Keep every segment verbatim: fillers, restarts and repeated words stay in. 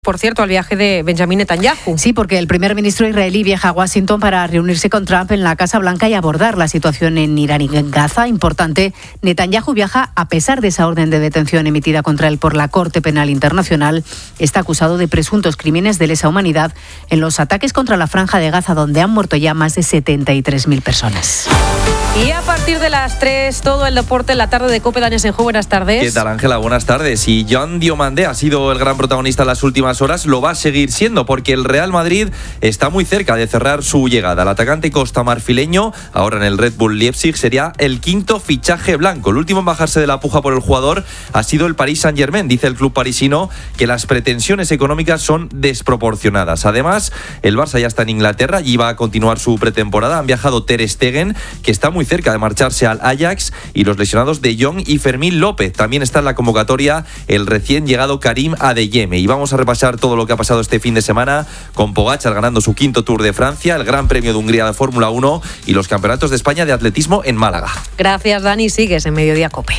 Por cierto, al viaje de Benjamín Netanyahu. Sí, porque el primer ministro israelí viaja a Washington para reunirse con Trump en la Casa Blanca y abordar la situación en Irán y en Gaza. Importante, Netanyahu viaja a pesar de esa orden de detención emitida contra él por la Corte Penal Internacional. Está acusado de presuntos crímenes de lesa humanidad en los ataques contra la Franja de Gaza, donde han muerto ya más de setenta y tres mil personas. Y a partir de las tres, todo el deporte en la tarde de COPE. Dani Asenjo, buenas tardes. ¿Qué tal, Ángela? Buenas tardes. Y Joan Diomandé ha sido el gran protagonista en las últimas horas, lo va a seguir siendo, porque el Real Madrid está muy cerca de cerrar su llegada. El atacante costamarfileño, ahora en el Red Bull Leipzig, sería el quinto fichaje blanco. El último en bajarse de la puja por el jugador ha sido el Paris Saint-Germain. Dice el club parisino que las pretensiones económicas son desproporcionadas. Además, el Barça ya está en Inglaterra y va a continuar su pretemporada. Han viajado Ter Stegen, que está muy cerca de marcharse al Ajax, y los lesionados De Jong y Fermín López. También está en la convocatoria el recién llegado Karim Adeyemi. Y vamos a repasar todo lo que ha pasado este fin de semana, con Pogačar ganando su quinto Tour de Francia, el Gran Premio de Hungría de Fórmula uno y los campeonatos de España de atletismo en Málaga. Gracias, Dani. Sigues en Mediodía COPE.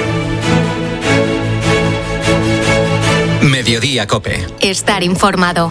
Mediodía COPE. Estar informado.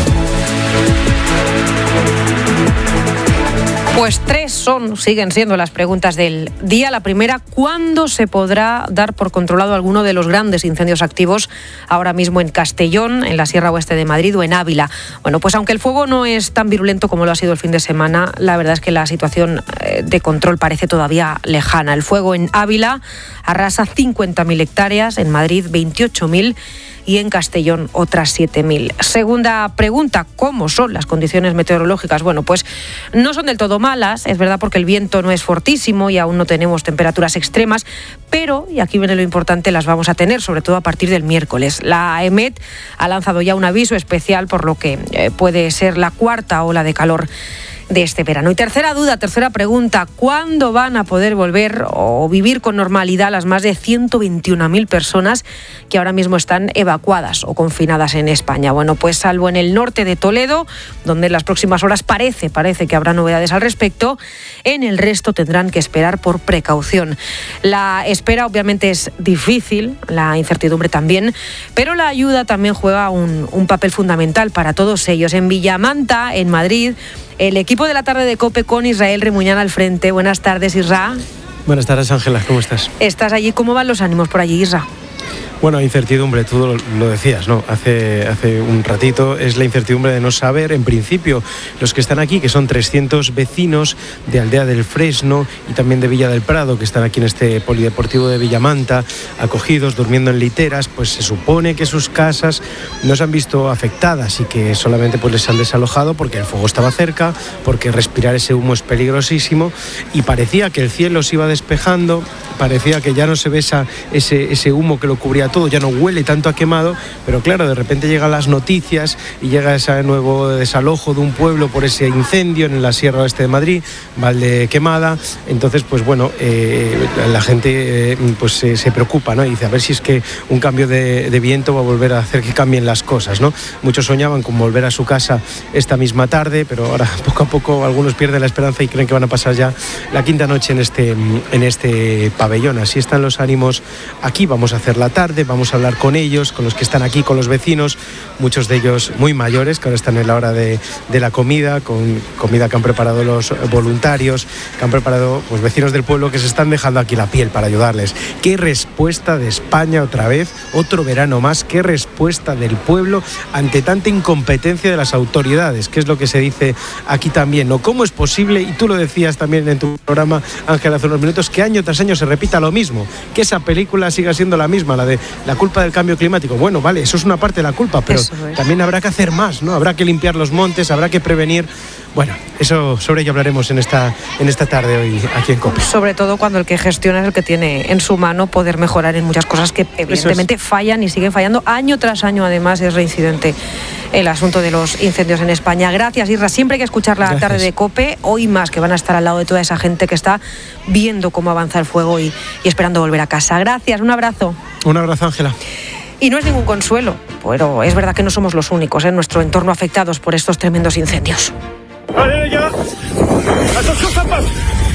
Pues tres son, siguen siendo las preguntas del día. La primera, ¿cuándo se podrá dar por controlado alguno de los grandes incendios activos ahora mismo en Castellón, en la Sierra Oeste de Madrid o en Ávila? Bueno, pues aunque el fuego no es tan virulento como lo ha sido el fin de semana, la verdad es que la situación de control parece todavía lejana. El fuego en Ávila arrasa cincuenta mil hectáreas, en Madrid veintiocho mil y en Castellón otras siete mil. Segunda pregunta, ¿cómo son las condiciones meteorológicas? Bueno, pues no son del todo malas, es verdad, porque el viento no es fortísimo y aún no tenemos temperaturas extremas, pero, y aquí viene lo importante, las vamos a tener, sobre todo a partir del miércoles. La EMET ha lanzado ya un aviso especial por lo que eh, puede ser la cuarta ola de calor de este verano. Y tercera duda, tercera pregunta, ¿cuándo van a poder volver o vivir con normalidad las más de ciento veintiuna mil personas que ahora mismo están evacuadas o confinadas en España? Bueno, pues salvo en el norte de Toledo, donde en las próximas horas parece, parece que habrá novedades al respecto, en el resto tendrán que esperar por precaución. La espera obviamente es difícil, la incertidumbre también, pero la ayuda también juega un, un papel fundamental para todos ellos. En Villamanta, en Madrid, el equipo de la tarde de COPE con Israel Remuñán al frente. Buenas tardes, Isra. Buenas tardes, Ángela. ¿Cómo estás? ¿Estás allí? ¿Cómo van los ánimos por allí, Isra? Bueno, incertidumbre, tú lo, lo decías, ¿no? Hace, hace un ratito, es la incertidumbre de no saber, en principio, los que están aquí, que son trescientos vecinos de Aldea del Fresno y también de Villa del Prado, que están aquí en este polideportivo de Villamanta, acogidos, durmiendo en literas, pues se supone que sus casas no se han visto afectadas y que solamente pues les han desalojado porque el fuego estaba cerca, porque respirar ese humo es peligrosísimo, y parecía que el cielo se iba despejando, parecía que ya no se ve esa, ese, ese humo que lo cubría todo, ya no huele tanto a quemado, pero claro, de repente llegan las noticias y llega ese nuevo desalojo de un pueblo por ese incendio en la Sierra Oeste de Madrid, Valdequemada. Entonces, pues bueno, eh, la gente eh, pues eh, se preocupa, ¿no? Y dice, a ver si es que un cambio de, de viento va a volver a hacer que cambien las cosas, ¿no? Muchos soñaban con volver a su casa esta misma tarde, pero ahora poco a poco algunos pierden la esperanza y creen que van a pasar ya la quinta noche en este, en este pabellón. Así están los ánimos aquí. Vamos a hacer la tarde, vamos a hablar con ellos, con los que están aquí, con los vecinos, muchos de ellos muy mayores, que ahora están en la hora de, de la comida, con comida que han preparado los voluntarios, que han preparado pues, vecinos del pueblo que se están dejando aquí la piel para ayudarles. Qué respuesta de España otra vez, otro verano más, qué respuesta del pueblo ante tanta incompetencia de las autoridades, que es lo que se dice aquí también, ¿no? ¿Cómo es posible, y tú lo decías también en tu programa, Ángel, hace unos minutos, que año tras año se repita lo mismo, que esa película siga siendo la misma, la de la culpa del cambio climático? Bueno, vale, eso es una parte de la culpa, pero también habrá que hacer más, ¿no? Habrá que limpiar los montes, habrá que prevenir. Bueno, eso sobre ello hablaremos en esta, en esta tarde hoy aquí en COPE. Sobre todo cuando el que gestiona es el que tiene en su mano poder mejorar en muchas cosas que evidentemente es. fallan y siguen fallando año tras año. Además es reincidente el asunto de los incendios en España. Gracias, Isra. Siempre hay que escuchar la Gracias. tarde de COPE. Hoy más, que van a estar al lado de toda esa gente que está viendo cómo avanza el fuego y, y esperando volver a casa. Gracias, un abrazo. Un abrazo, Ángela. Y no es ningún consuelo, pero es verdad que no somos los únicos en nuestro entorno afectados por estos tremendos incendios. Allez les gars, attention ça passe.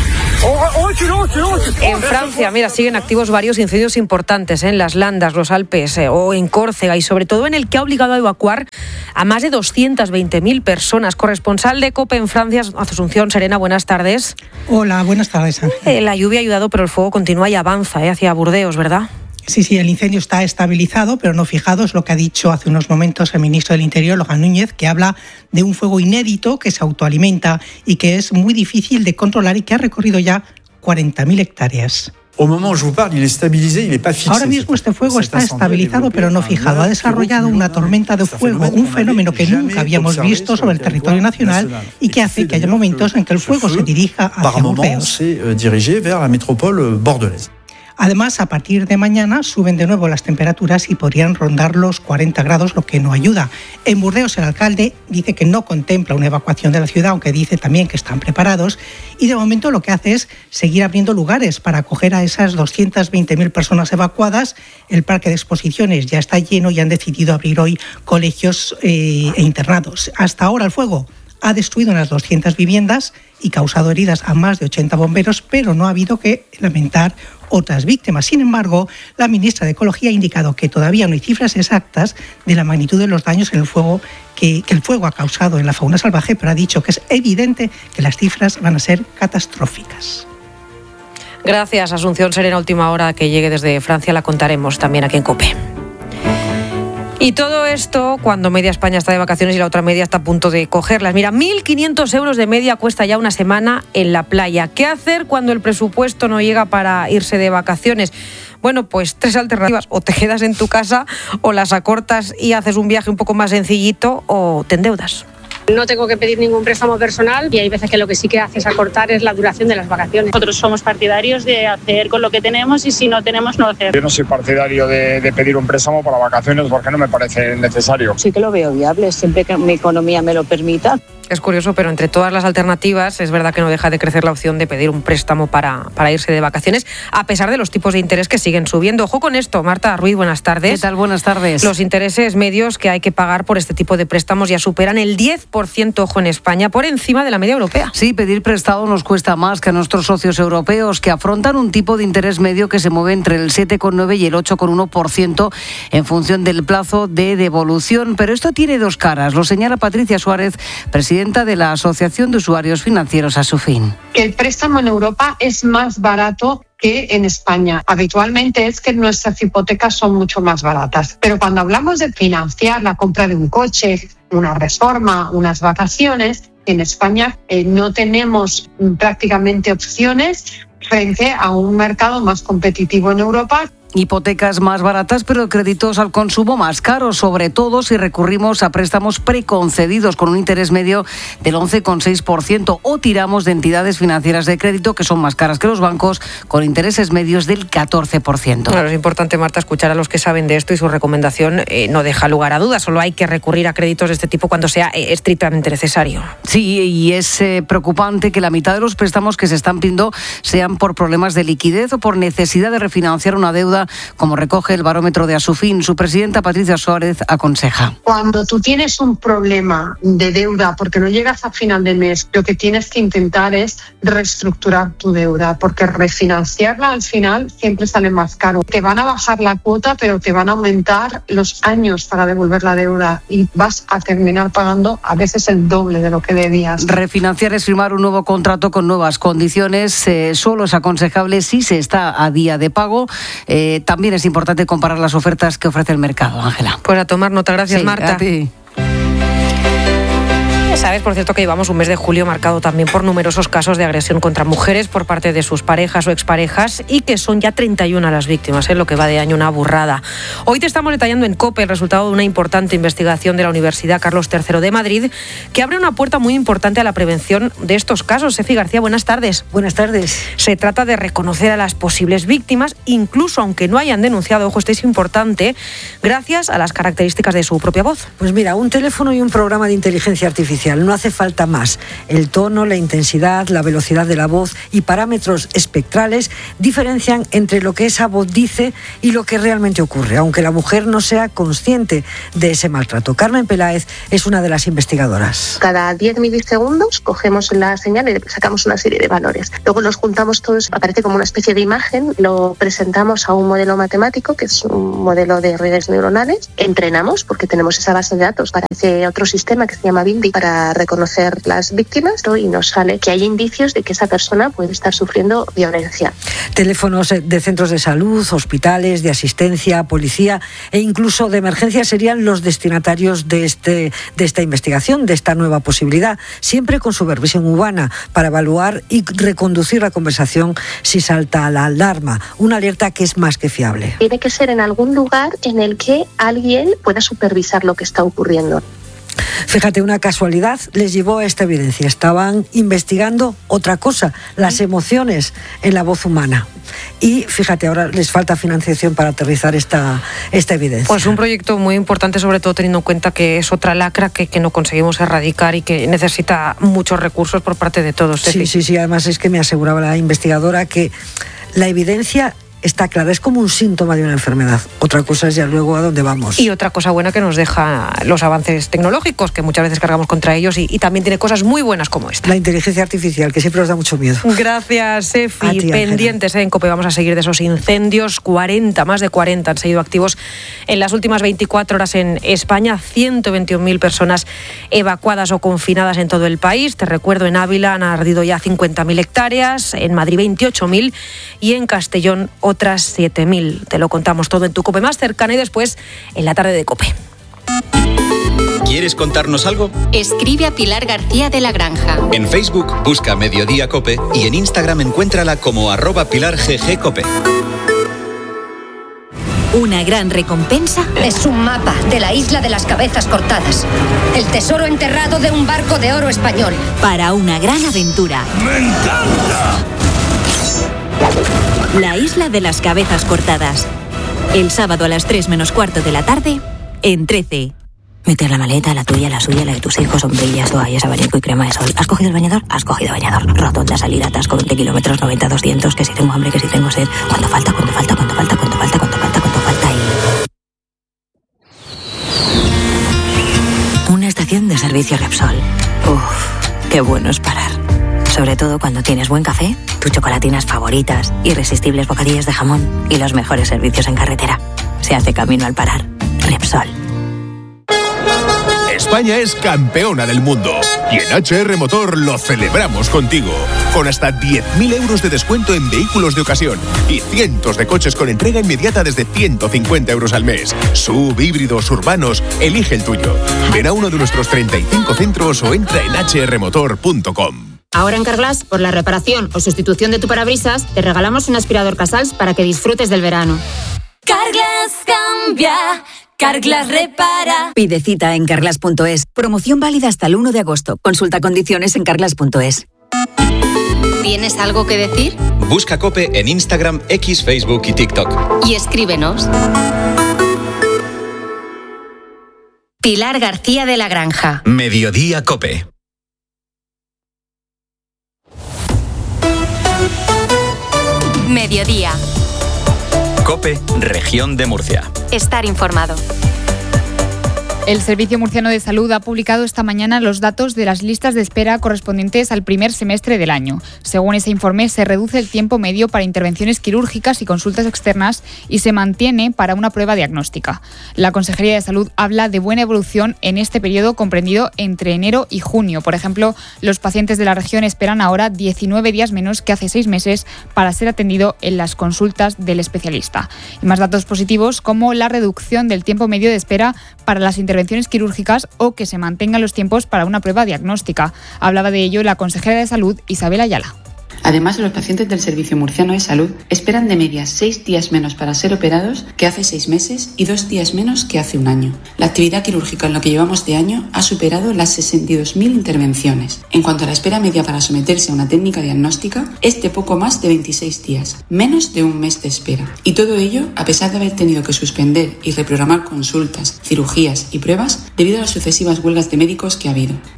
En Francia, mira, siguen activos varios incendios importantes, ¿eh? En las Landas, los Alpes eh, o en Córcega, y sobre todo en el que ha obligado a evacuar a más de doscientas veinte mil personas. Corresponsal de COPE en Francia, Asunción Serena, buenas tardes. Hola, buenas tardes, Ángel. Eh, la lluvia ha ayudado, pero el fuego continúa y avanza ¿eh? hacia Burdeos, ¿verdad? Sí, sí, el incendio está estabilizado, pero no fijado, es lo que ha dicho hace unos momentos el ministro del Interior, Lohan Núñez, que habla de un fuego inédito que se autoalimenta y que es muy difícil de controlar y que ha recorrido ya cuarenta mil hectáreas. Ahora mismo este fuego está estabilizado pero no fijado. Ha desarrollado una tormenta de fuego, un fenómeno que nunca habíamos visto sobre el territorio nacional y que hace que haya momentos en que el fuego se dirija hacia Burdeos. Además, a partir de mañana suben de nuevo las temperaturas y podrían rondar los cuarenta grados, lo que no ayuda. En Burdeos, el alcalde dice que no contempla una evacuación de la ciudad, aunque dice también que están preparados. Y de momento lo que hace es seguir abriendo lugares para acoger a esas doscientas veinte mil personas evacuadas. El parque de exposiciones ya está lleno y han decidido abrir hoy colegios eh, e internados. Hasta ahora el fuego ha destruido unas doscientas viviendas y causado heridas a más de ochenta bomberos, pero no ha habido que lamentar otras víctimas. Sin embargo, la ministra de Ecología ha indicado que todavía no hay cifras exactas de la magnitud de los daños en el fuego que, que el fuego ha causado en la fauna salvaje, pero ha dicho que es evidente que las cifras van a ser catastróficas. Gracias, Asunción Serena. Última hora que llegue desde Francia la contaremos también aquí en COPE. Y todo esto cuando media España está de vacaciones y la otra media está a punto de cogerlas. Mira, mil quinientos euros de media cuesta ya una semana en la playa. ¿Qué hacer cuando el presupuesto no llega para irse de vacaciones? Bueno, pues tres alternativas. O te quedas en tu casa, o las acortas y haces un viaje un poco más sencillito, o te endeudas. No tengo que pedir ningún préstamo personal y hay veces que lo que sí que haces acortar es la duración de las vacaciones. Nosotros somos partidarios de hacer con lo que tenemos y si no tenemos, no hacer. Yo no soy partidario de, de pedir un préstamo para vacaciones porque no me parece necesario. Sí que lo veo viable, siempre que mi economía me lo permita. Es curioso, pero entre todas las alternativas es verdad que no deja de crecer la opción de pedir un préstamo para, para irse de vacaciones, a pesar de los tipos de interés que siguen subiendo. Ojo con esto, Marta Ruiz, buenas tardes. ¿Qué tal? Buenas tardes. Los intereses medios que hay que pagar por este tipo de préstamos ya superan el diez por ciento, ojo, en España, por encima de la media europea. Sí, pedir prestado nos cuesta más que a nuestros socios europeos, que afrontan un tipo de interés medio que se mueve entre el siete coma nueve y el ocho coma uno por ciento en función del plazo de devolución. Pero esto tiene dos caras, lo señala Patricia Suárez, presidenta de la Asociación de Usuarios Financieros Asufin. Que el préstamo en Europa es más barato que en España. Habitualmente es que nuestras hipotecas son mucho más baratas. Pero cuando hablamos de financiar la compra de un coche, una reforma, unas vacaciones, en España eh, no tenemos prácticamente opciones frente a un mercado más competitivo en Europa. Hipotecas más baratas, pero créditos al consumo más caros, sobre todo si recurrimos a préstamos preconcedidos con un interés medio del once coma seis por ciento o tiramos de entidades financieras de crédito que son más caras que los bancos con intereses medios del catorce por ciento. Claro, es importante, Marta, escuchar a los que saben de esto y su recomendación eh, no deja lugar a dudas. Solo hay que recurrir a créditos de este tipo cuando sea eh, estrictamente necesario. Sí, y es eh, preocupante que la mitad de los préstamos que se están pidiendo sean por problemas de liquidez o por necesidad de refinanciar una deuda, como recoge el barómetro de Asufin. Su presidenta Patricia Suárez aconseja. Cuando tú tienes un problema de deuda porque no llegas a final de mes, lo que tienes que intentar es reestructurar tu deuda, porque refinanciarla al final siempre sale más caro. Te van a bajar la cuota, pero te van a aumentar los años para devolver la deuda y vas a terminar pagando a veces el doble de lo que debías. Refinanciar es firmar un nuevo contrato con nuevas condiciones. Eh, solo es aconsejable si se está a día de pago. Eh, También es importante comparar las ofertas que ofrece el mercado, Ángela. Pues a tomar nota. Gracias, sí, Marta. A ti. Sabes, por cierto, que llevamos un mes de julio marcado también por numerosos casos de agresión contra mujeres por parte de sus parejas o exparejas y que son ya treinta y una las víctimas, ¿eh? Lo que va de año, una burrada. Hoy te estamos detallando en COPE el resultado de una importante investigación de la Universidad Carlos tercero de Madrid que abre una puerta muy importante a la prevención de estos casos. Sefi García, buenas tardes. Buenas tardes. Se trata de reconocer a las posibles víctimas, incluso aunque no hayan denunciado, ojo, esto es importante, gracias a las características de su propia voz. Pues mira, un teléfono y un programa de inteligencia artificial artificial. No hace falta más. El tono, la intensidad, la velocidad de la voz y parámetros espectrales diferencian entre lo que esa voz dice y lo que realmente ocurre, aunque la mujer no sea consciente de ese maltrato. Carmen Peláez es una de las investigadoras. Cada diez milisegundos cogemos la señal y sacamos una serie de valores. Luego los juntamos todos, aparece como una especie de imagen, lo presentamos a un modelo matemático, que es un modelo de redes neuronales. Entrenamos, porque tenemos esa base de datos para ese otro sistema que se llama Bindi, para reconocer las víctimas, ¿no? Y nos sale que hay indicios de que esa persona puede estar sufriendo violencia. Teléfonos de centros de salud, hospitales, de asistencia, policía e incluso de emergencia serían los destinatarios de, este, de esta investigación, de esta nueva posibilidad, siempre con supervisión humana para evaluar y reconducir la conversación si salta la alarma, una alerta que es más que fiable. Tiene que ser en algún lugar en el que alguien pueda supervisar lo que está ocurriendo. Fíjate, una casualidad les llevó a esta evidencia. Estaban investigando otra cosa, las emociones en la voz humana. Y fíjate, ahora les falta financiación para aterrizar esta, esta evidencia. Pues un proyecto muy importante, sobre todo teniendo en cuenta que es otra lacra que, que no conseguimos erradicar y que necesita muchos recursos por parte de todos. Sí, sí, sí. Además es que me aseguraba la investigadora que la evidencia está clara, es como un síntoma de una enfermedad. Otra cosa es ya luego a dónde vamos. Y otra cosa buena que nos deja los avances tecnológicos, que muchas veces cargamos contra ellos, y, y también tiene cosas muy buenas como esta. La inteligencia artificial, que siempre nos da mucho miedo. Gracias, Efi. Ti, pendientes, ¿eh? En COPE vamos a seguir de esos incendios. cuarenta, más de cuarenta han sido activos en las últimas veinticuatro horas en España. ciento veintiún mil personas evacuadas o confinadas en todo el país. Te recuerdo, en Ávila han ardido ya cincuenta mil hectáreas, en Madrid veintiocho mil y en Castellón otras siete mil. Te lo contamos todo en tu COPE más cercana y después en la tarde de COPE. ¿Quieres contarnos algo? Escribe a Pilar García de la Granja. En Facebook busca Mediodía COPE y en Instagram encuéntrala como arroba Pilar G G COPE. Una gran recompensa es un mapa de la isla de las cabezas cortadas. El tesoro enterrado de un barco de oro español. Para una gran aventura. ¡Me encanta! La isla de las cabezas cortadas. El sábado a las tres menos cuarto de la tarde, en trece. Meter la maleta, la tuya, la suya, la de tus hijos, sombrillas, toallas, abanico y crema de sol. ¿Has cogido el bañador? Has cogido bañador. Rotonda, salida, atasco, veinte kilómetros, noventa, doscientos, que si tengo hambre, que si tengo sed. ¿Cuánto falta? ¿Cuánto falta? ¿Cuánto falta? ¿Cuánto falta? ¿Cuánto falta? ¿Cuánto falta? Y... una estación de servicio Repsol. Uff, qué bueno es parar. Sobre todo cuando tienes buen café, tus chocolatinas favoritas, irresistibles bocadillos de jamón y los mejores servicios en carretera. Se hace camino al parar. Repsol. España es campeona del mundo y en H R Motor lo celebramos contigo. Con hasta diez mil euros de descuento en vehículos de ocasión y cientos de coches con entrega inmediata desde ciento cincuenta euros al mes. Sub, híbridos, urbanos, elige el tuyo. Ven a uno de nuestros treinta y cinco centros o entra en hache erre motor punto com. Ahora en Carglass, por la reparación o sustitución de tu parabrisas, te regalamos un aspirador Casals para que disfrutes del verano. Carglass cambia, Carglass repara. Pide cita en carglass punto es. Promoción válida hasta el uno de agosto. Consulta condiciones en carglass punto es. ¿Tienes algo que decir? Busca COPE en Instagram, X, Facebook y TikTok. Y escríbenos. Pilar García de la Granja. Mediodía COPE. Mediodía. COPE, Región de Murcia. Estar informado. El Servicio Murciano de Salud ha publicado esta mañana los datos de las listas de espera correspondientes al primer semestre del año. Según ese informe, se reduce el tiempo medio para intervenciones quirúrgicas y consultas externas y se mantiene para una prueba diagnóstica. La Consejería de Salud habla de buena evolución en este periodo comprendido entre enero y junio. Por ejemplo, los pacientes de la región esperan ahora diecinueve días menos que hace seis meses para ser atendido en las consultas del especialista. Y más datos positivos como la reducción del tiempo medio de espera para las intervenciones intervenciones quirúrgicas o que se mantengan los tiempos para una prueba diagnóstica. Hablaba de ello la consejera de Salud, Isabel Ayala. Además, los pacientes del Servicio Murciano de Salud esperan de media seis días menos para ser operados que hace seis meses y dos días menos que hace un año. La actividad quirúrgica en lo que llevamos de año ha superado las sesenta y dos mil intervenciones. En cuanto a la espera media para someterse a una técnica diagnóstica, es de poco más de veintiséis días, menos de un mes de espera. Y todo ello a pesar de haber tenido que suspender y reprogramar consultas, cirugías y pruebas debido a las sucesivas huelgas de médicos que ha habido.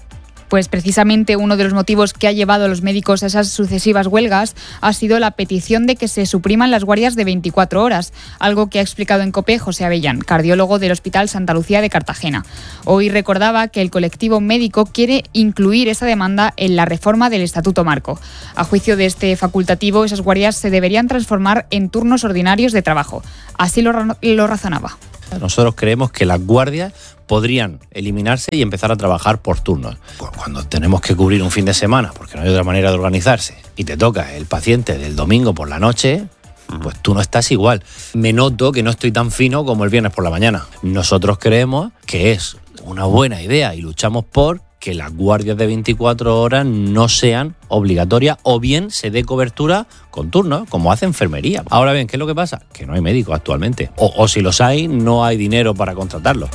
Pues precisamente uno de los motivos que ha llevado a los médicos a esas sucesivas huelgas ha sido la petición de que se supriman las guardias de veinticuatro horas, algo que ha explicado en COPE José Avellán, cardiólogo del Hospital Santa Lucía de Cartagena. Hoy recordaba que el colectivo médico quiere incluir esa demanda en la reforma del Estatuto Marco. A juicio de este facultativo, esas guardias se deberían transformar en turnos ordinarios de trabajo. Así lo, lo razonaba. Nosotros creemos que las guardias podrían eliminarse y empezar a trabajar por turnos. Cuando tenemos que cubrir un fin de semana, porque no hay otra manera de organizarse, y te toca el paciente del domingo por la noche, pues tú no estás igual. Me noto que no estoy tan fino como el viernes por la mañana. Nosotros creemos que es una buena idea y luchamos por que las guardias de veinticuatro horas no sean obligatorias o bien se dé cobertura con turnos, como hace enfermería. Ahora bien, ¿qué es lo que pasa? Que no hay médicos actualmente. O, o si los hay, no hay dinero para contratarlos.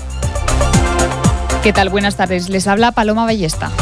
¿Qué tal? Buenas tardes. Les habla Paloma Ballesta.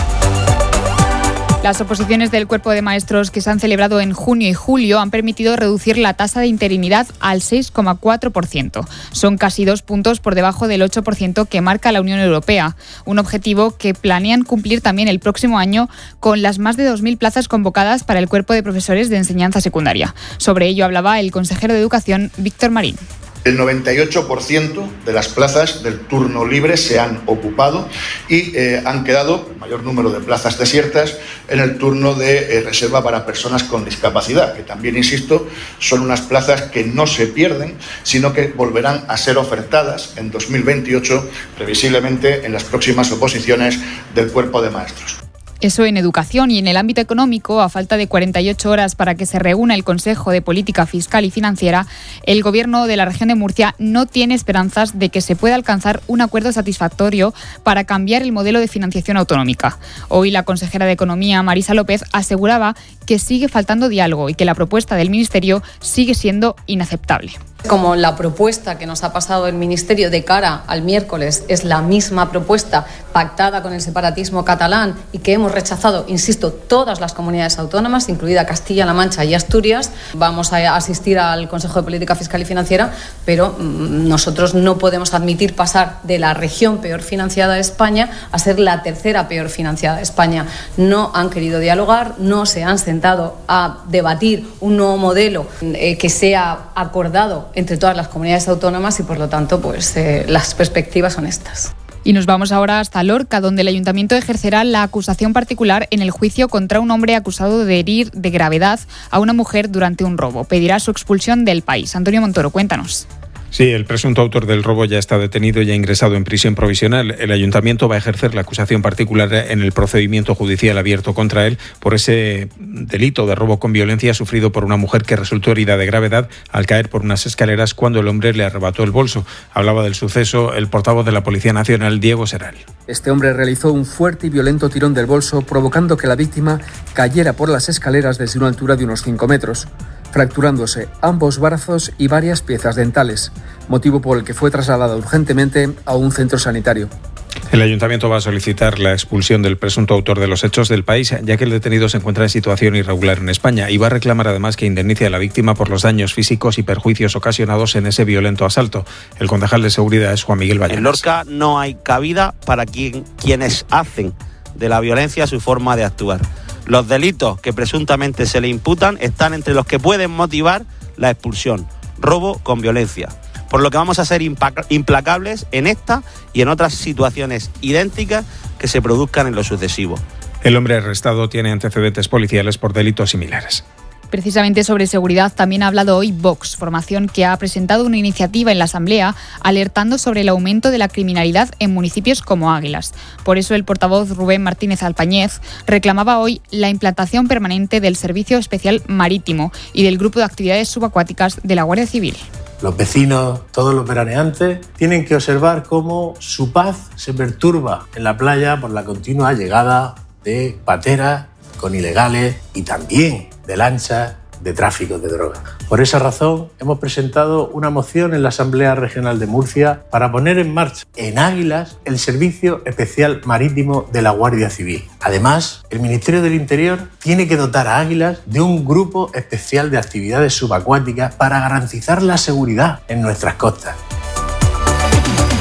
Las oposiciones del Cuerpo de Maestros que se han celebrado en junio y julio han permitido reducir la tasa de interinidad al seis coma cuatro por ciento. Son casi dos puntos por debajo del ocho por ciento que marca la Unión Europea, un objetivo que planean cumplir también el próximo año con las más de dos mil plazas convocadas para el Cuerpo de Profesores de Enseñanza Secundaria. Sobre ello hablaba el consejero de Educación, Víctor Marín. El noventa y ocho por ciento de las plazas del turno libre se han ocupado y eh, han quedado el mayor número de plazas desiertas en el turno de eh, reserva para personas con discapacidad, que también, insisto, son unas plazas que no se pierden, sino que volverán a ser ofertadas en dos mil veintiocho, previsiblemente en las próximas oposiciones del Cuerpo de Maestros. Eso en educación. Y en el ámbito económico, a falta de cuarenta y ocho horas para que se reúna el Consejo de Política Fiscal y Financiera, el Gobierno de la región de Murcia no tiene esperanzas de que se pueda alcanzar un acuerdo satisfactorio para cambiar el modelo de financiación autonómica. Hoy la consejera de Economía, Marisa López, aseguraba que sigue faltando diálogo y que la propuesta del Ministerio sigue siendo inaceptable. Como la propuesta que nos ha pasado el Ministerio de cara al miércoles es la misma propuesta pactada con el separatismo catalán y que hemos rechazado, insisto, todas las comunidades autónomas, incluida Castilla-La Mancha y Asturias, vamos a asistir al Consejo de Política Fiscal y Financiera, pero nosotros no podemos admitir pasar de la región peor financiada de España a ser la tercera peor financiada de España. No han querido dialogar, no se han sentado a debatir un nuevo modelo eh, que sea acordado entre todas las comunidades autónomas y, por lo tanto, pues eh, las perspectivas son estas. Y nos vamos ahora hasta Lorca, donde el Ayuntamiento ejercerá la acusación particular en el juicio contra un hombre acusado de herir de gravedad a una mujer durante un robo. Pedirá su expulsión del país. Antonio Montoro, cuéntanos. Sí, el presunto autor del robo ya está detenido y ha ingresado en prisión provisional. El ayuntamiento va a ejercer la acusación particular en el procedimiento judicial abierto contra él por ese delito de robo con violencia sufrido por una mujer que resultó herida de gravedad al caer por unas escaleras cuando el hombre le arrebató el bolso. Hablaba del suceso el portavoz de la Policía Nacional, Diego Seral. Este hombre realizó un fuerte y violento tirón del bolso, provocando que la víctima cayera por las escaleras desde una altura de unos cinco metros. Fracturándose ambos brazos y varias piezas dentales, motivo por el que fue trasladado urgentemente a un centro sanitario. El ayuntamiento va a solicitar la expulsión del presunto autor de los hechos del país, ya que el detenido se encuentra en situación irregular en España, y va a reclamar además que indemnice a la víctima por los daños físicos y perjuicios ocasionados en ese violento asalto. El concejal de seguridad es Juan Miguel Ballanas. En Lorca no hay cabida para quien, quienes hacen de la violencia su forma de actuar. Los delitos que presuntamente se le imputan están entre los que pueden motivar la expulsión, robo con violencia. Por lo que vamos a ser implacables en esta y en otras situaciones idénticas que se produzcan en lo sucesivo. El hombre arrestado tiene antecedentes policiales por delitos similares. Precisamente sobre seguridad también ha hablado hoy Vox, formación que ha presentado una iniciativa en la Asamblea alertando sobre el aumento de la criminalidad en municipios como Águilas. Por eso el portavoz Rubén Martínez Alpañez reclamaba hoy la implantación permanente del Servicio Especial Marítimo y del Grupo de Actividades Subacuáticas de la Guardia Civil. Los vecinos, todos los veraneantes, tienen que observar cómo su paz se perturba en la playa por la continua llegada de pateras con ilegales y también de lanchas de tráfico de drogas. Por esa razón, hemos presentado una moción en la Asamblea Regional de Murcia para poner en marcha en Águilas el Servicio Especial Marítimo de la Guardia Civil. Además, el Ministerio del Interior tiene que dotar a Águilas de un grupo especial de actividades subacuáticas para garantizar la seguridad en nuestras costas.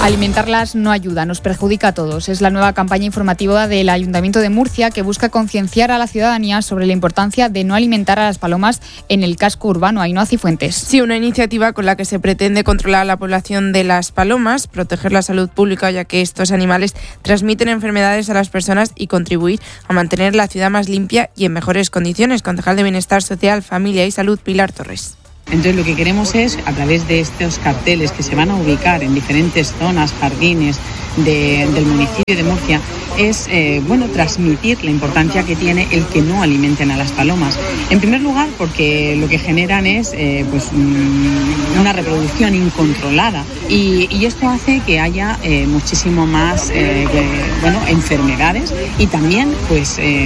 Alimentarlas no ayuda, nos perjudica a todos. Es la nueva campaña informativa del Ayuntamiento de Murcia que busca concienciar a la ciudadanía sobre la importancia de no alimentar a las palomas en el casco urbano. Ainhoa Cifuentes. Sí, una iniciativa con la que se pretende controlar la población de las palomas, proteger la salud pública ya que estos animales transmiten enfermedades a las personas y contribuir a mantener la ciudad más limpia y en mejores condiciones. Concejal de Bienestar Social, Familia y Salud, Pilar Torres. Entonces lo que queremos es, a través de estos carteles que se van a ubicar en diferentes zonas, jardines de, del municipio de Murcia, es eh, bueno transmitir la importancia que tiene el que no alimenten a las palomas. En primer lugar, porque lo que generan es eh, pues una reproducción incontrolada y, y esto hace que haya eh, muchísimo más eh, que, bueno enfermedades y también pues eh,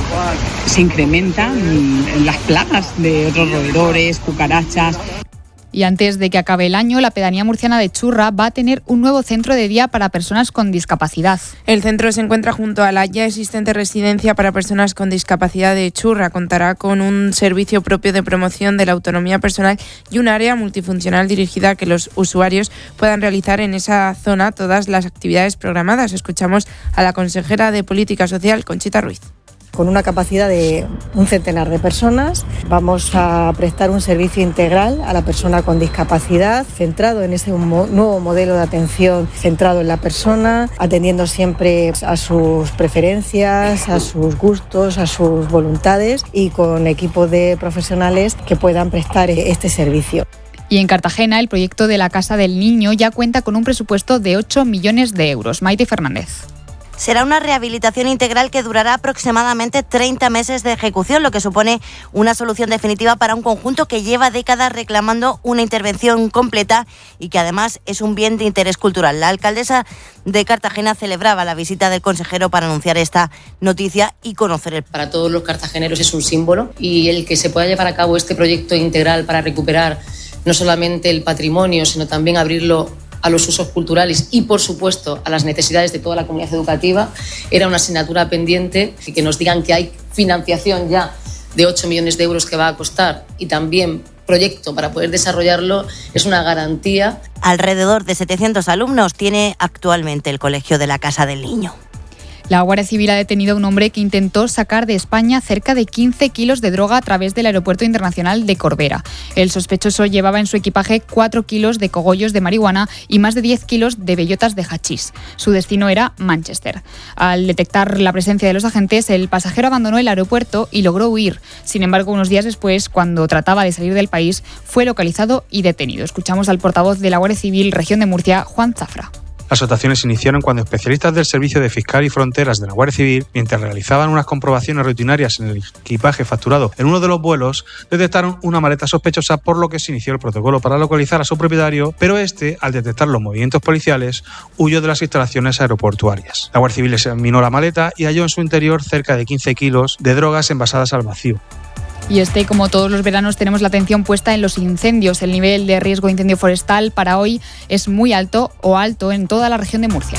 se incrementan las plagas de otros roedores, cucarachas. Y antes de que acabe el año, la pedanía murciana de Churra va a tener un nuevo centro de día para personas con discapacidad. El centro se encuentra junto a la ya existente residencia para personas con discapacidad de Churra. Contará con un servicio propio de promoción de la autonomía personal y un área multifuncional dirigida a que los usuarios puedan realizar en esa zona todas las actividades programadas. Escuchamos a la consejera de Política Social, Conchita Ruiz. Con una capacidad de un centenar de personas, vamos a prestar un servicio integral a la persona con discapacidad, centrado en ese mo- nuevo modelo de atención, centrado en la persona, atendiendo siempre a sus preferencias, a sus gustos, a sus voluntades y con equipos de profesionales que puedan prestar este servicio. Y en Cartagena, el proyecto de la Casa del Niño ya cuenta con un presupuesto de ocho millones de euros. Maite Fernández. Será una rehabilitación integral que durará aproximadamente treinta meses de ejecución, lo que supone una solución definitiva para un conjunto que lleva décadas reclamando una intervención completa y que además es un bien de interés cultural. La alcaldesa de Cartagena celebraba la visita del consejero para anunciar esta noticia y conocer el... Para todos los cartageneros es un símbolo y el que se pueda llevar a cabo este proyecto integral para recuperar no solamente el patrimonio, sino también abrirlo a los usos culturales y, por supuesto, a las necesidades de toda la comunidad educativa, era una asignatura pendiente y que nos digan que hay financiación ya de ocho millones de euros que va a costar y también proyecto para poder desarrollarlo es una garantía. Alrededor de setecientos alumnos tiene actualmente el Colegio de la Casa del Niño. La Guardia Civil ha detenido a un hombre que intentó sacar de España cerca de quince kilos de droga a través del Aeropuerto Internacional de Corbera. El sospechoso llevaba en su equipaje cuatro kilos de cogollos de marihuana y más de diez kilos de bellotas de hachís. Su destino era Manchester. Al detectar la presencia de los agentes, el pasajero abandonó el aeropuerto y logró huir. Sin embargo, unos días después, cuando trataba de salir del país, fue localizado y detenido. Escuchamos al portavoz de la Guardia Civil Región de Murcia, Juan Zafra. Las actuaciones se iniciaron cuando especialistas del Servicio de Fiscal y Fronteras de la Guardia Civil, mientras realizaban unas comprobaciones rutinarias en el equipaje facturado en uno de los vuelos, detectaron una maleta sospechosa, por lo que se inició el protocolo para localizar a su propietario, pero este, al detectar los movimientos policiales, huyó de las instalaciones aeroportuarias. La Guardia Civil examinó la maleta y halló en su interior cerca de quince kilos de drogas envasadas al vacío. Y este, como todos los veranos, tenemos la atención puesta en los incendios. El nivel de riesgo de incendio forestal para hoy es muy alto o alto en toda la región de Murcia.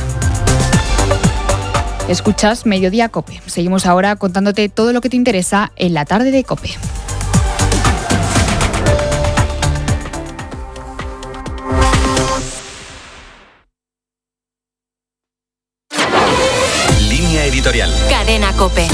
Escuchas Mediodía COPE. Seguimos ahora contándote todo lo que te interesa en la tarde de COPE. Línea editorial. Cadena COPE.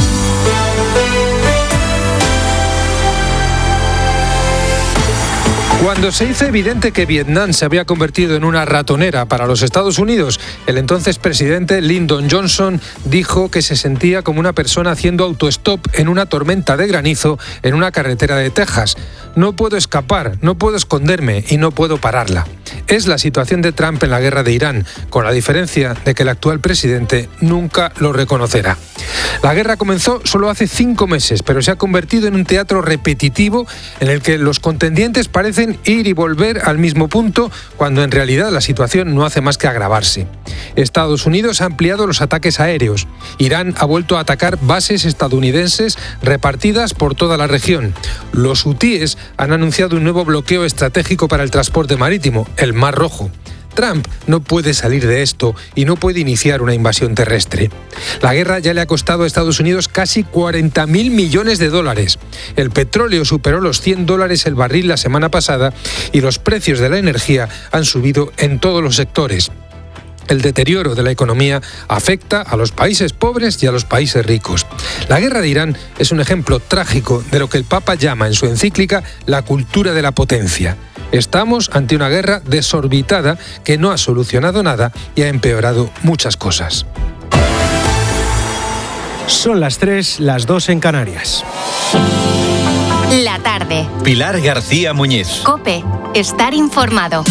Cuando se hizo evidente que Vietnam se había convertido en una ratonera para los Estados Unidos, el entonces presidente Lyndon Johnson dijo que se sentía como una persona haciendo autostop en una tormenta de granizo en una carretera de Texas. No puedo escapar, no puedo esconderme y no puedo pararla. Es la situación de Trump en la guerra de Irán, con la diferencia de que el actual presidente nunca lo reconocerá. La guerra comenzó solo hace cinco meses, pero se ha convertido en un teatro repetitivo en el que los contendientes parecen ir y volver al mismo punto, cuando en realidad la situación no hace más que agravarse. Estados Unidos ha ampliado los ataques aéreos. Irán ha vuelto a atacar bases estadounidenses repartidas por toda la región. Los hutíes han anunciado un nuevo bloqueo estratégico para el transporte marítimo, el Mar Rojo. Trump no puede salir de esto y no puede iniciar una invasión terrestre. La guerra ya le ha costado a Estados Unidos casi cuarenta mil millones de dólares. El petróleo superó los cien dólares el barril la semana pasada y los precios de la energía han subido en todos los sectores. El deterioro de la economía afecta a los países pobres y a los países ricos. La guerra de Irán es un ejemplo trágico de lo que el Papa llama en su encíclica la cultura de la potencia. Estamos ante una guerra desorbitada que no ha solucionado nada y ha empeorado muchas cosas. Son las tres, las dos en Canarias. La tarde. Pilar García Muñiz. COPE. Estar informado.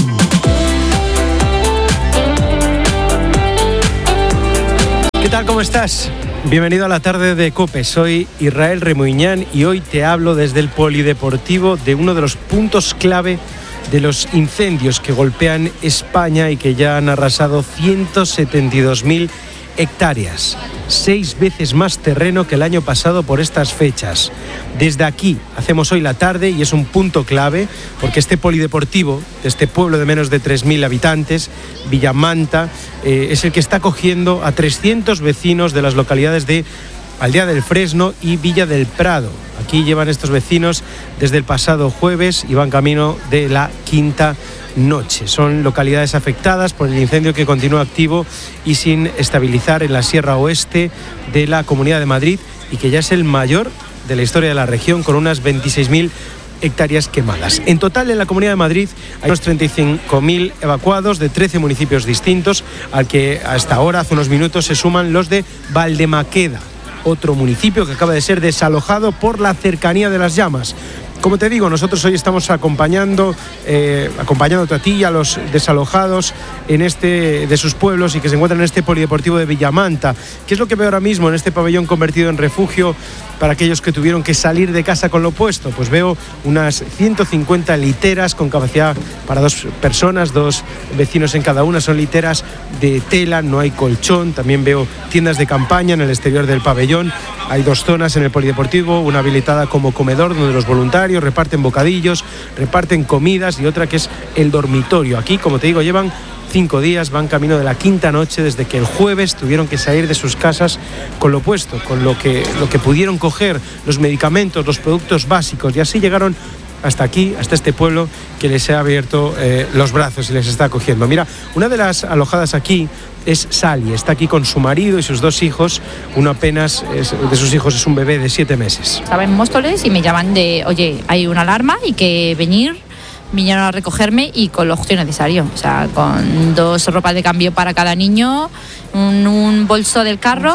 ¿Qué tal? ¿Cómo estás? Bienvenido a la tarde de COPE. Soy Israel Remuñán y hoy te hablo desde el polideportivo de uno de los puntos clave de los incendios que golpean España y que ya han arrasado ciento setenta y dos mil hectáreas, seis veces más terreno que el año pasado por estas fechas. Desde aquí hacemos hoy la tarde y es un punto clave porque este polideportivo de este pueblo de menos de tres mil habitantes, Villamanta, eh, es el que está acogiendo a trescientos vecinos de las localidades de Aldea del Fresno y Villa del Prado. Aquí llevan estos vecinos desde el pasado jueves y van camino de la quinta noche. Son localidades afectadas por el incendio que continúa activo y sin estabilizar en la Sierra Oeste de la Comunidad de Madrid y que ya es el mayor de la historia de la región con unas veintiséis mil hectáreas quemadas. En total en la Comunidad de Madrid hay unos treinta y cinco mil evacuados de trece municipios distintos, al que hasta ahora, hace unos minutos, se suman los de Valdemaqueda, otro municipio que acaba de ser desalojado por la cercanía de las llamas. Como te digo, nosotros hoy estamos acompañando, eh, acompañándote a ti y a los desalojados en este, de sus pueblos y que se encuentran en este polideportivo de Villamanta. ¿Qué es lo que veo ahora mismo en este pabellón convertido en refugio para aquellos que tuvieron que salir de casa con lo puesto? Pues veo unas ciento cincuenta literas con capacidad para dos personas, dos vecinos en cada una. Son literas de tela, no hay colchón. También veo tiendas de campaña en el exterior del pabellón. Hay dos zonas en el polideportivo, una habilitada como comedor donde los voluntarios reparten bocadillos, reparten comidas, y otra que es el dormitorio. Aquí, como te digo, llevan cinco días, van camino de la quinta noche desde que el jueves tuvieron que salir de sus casas con lo puesto, con lo que, lo que pudieron coger, los medicamentos, los productos básicos, y así llegaron hasta aquí, hasta este pueblo que les ha abierto eh, los brazos y les está acogiendo. Mira, una de las alojadas aquí es Sally, está aquí con su marido y sus dos hijos. Uno apenas es, de sus hijos es un bebé de siete meses. Estaba en Móstoles y me llaman de, oye, hay una alarma y que venir, vinieron a recogerme y con lo justo y necesario. O sea, con dos ropas de cambio para cada niño, un, un bolso del carro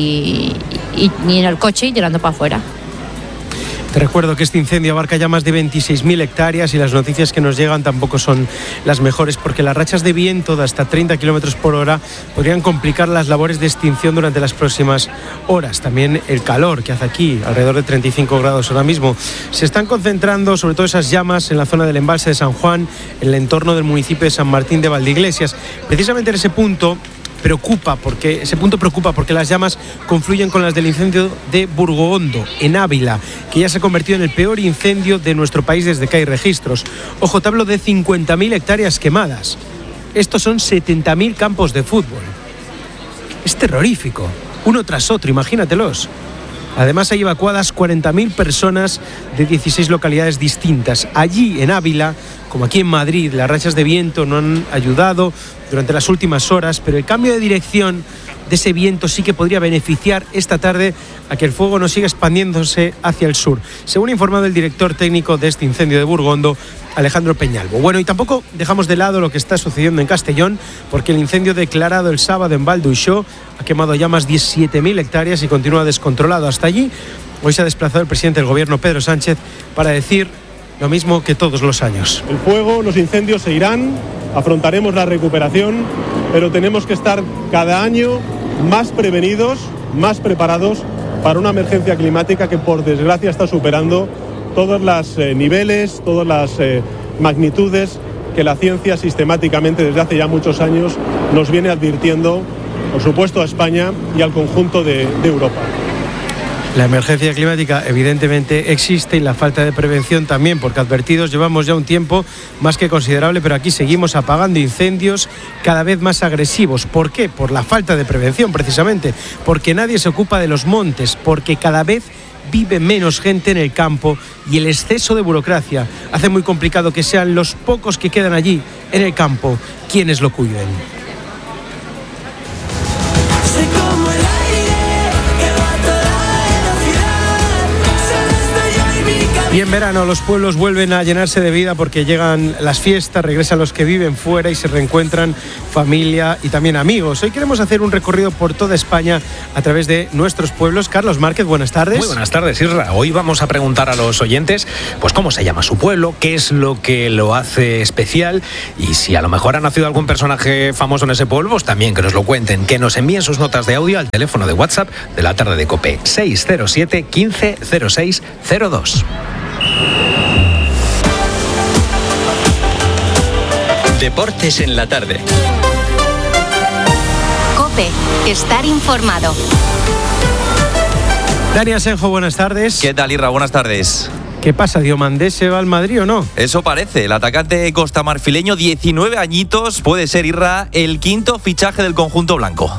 y, y, y en el coche y tirando para afuera. Te recuerdo que este incendio abarca ya más de veintiséis mil hectáreas y las noticias que nos llegan tampoco son las mejores, porque las rachas de viento de hasta treinta kilómetros por hora podrían complicar las labores de extinción durante las próximas horas. También el calor que hace aquí, alrededor de treinta y cinco grados ahora mismo. Se están concentrando sobre todo esas llamas en la zona del embalse de San Juan, en el entorno del municipio de San Martín de Valdeiglesias. Precisamente en ese punto preocupa porque ese punto preocupa porque las llamas confluyen con las del incendio de Burgohondo, en Ávila, que ya se ha convertido en el peor incendio de nuestro país desde que hay registros. Ojo, te hablo de cincuenta mil hectáreas quemadas. Estos son setenta mil campos de fútbol. Es terrorífico, uno tras otro, imagínatelos. Además hay evacuadas cuarenta mil personas de dieciséis localidades distintas. Allí en Ávila, como aquí en Madrid, las rachas de viento no han ayudado durante las últimas horas, pero el cambio de dirección de ese viento sí que podría beneficiar esta tarde a que el fuego no siga expandiéndose hacia el sur, según ha informado el director técnico de este incendio de Burgohondo, Alejandro Peñalvo. Bueno, y tampoco dejamos de lado lo que está sucediendo en Castellón, porque el incendio declarado el sábado en Val d'Uixó ha quemado ya más de diecisiete mil hectáreas y continúa descontrolado. Hasta allí, hoy se ha desplazado el presidente del gobierno, Pedro Sánchez, para decir lo mismo que todos los años. El fuego, los incendios se irán, afrontaremos la recuperación, pero tenemos que estar cada año más prevenidos, más preparados para una emergencia climática que, por desgracia, está superando todos los eh, niveles, todas las eh, magnitudes que la ciencia sistemáticamente desde hace ya muchos años nos viene advirtiendo, por supuesto, a España y al conjunto de, de Europa. La emergencia climática evidentemente existe y la falta de prevención también, porque advertidos llevamos ya un tiempo más que considerable, pero aquí seguimos apagando incendios cada vez más agresivos. ¿Por qué? Por la falta de prevención, precisamente, porque nadie se ocupa de los montes, porque cada vez vive menos gente en el campo y el exceso de burocracia hace muy complicado que sean los pocos que quedan allí en el campo quienes lo cuiden. Y en verano los pueblos vuelven a llenarse de vida porque llegan las fiestas, regresan los que viven fuera y se reencuentran familia y también amigos. Hoy queremos hacer un recorrido por toda España a través de nuestros pueblos. Carlos Márquez, buenas tardes. Muy buenas tardes, Isra. Hoy vamos a preguntar a los oyentes pues cómo se llama su pueblo, qué es lo que lo hace especial y si a lo mejor ha nacido algún personaje famoso en ese pueblo, pues también que nos lo cuenten, que nos envíen sus notas de audio al teléfono de WhatsApp de la tarde de COPE seis cero siete, quince, cero seis cero dos. Deportes en la tarde. COPE, estar informado. Dani Asenjo, buenas tardes. ¿Qué tal, Irra? Buenas tardes. ¿Qué pasa? ¿Diomandé se va al Madrid o no? Eso parece. El atacante costamarfileño, diecinueve añitos, puede ser, Irra, el quinto fichaje del conjunto blanco.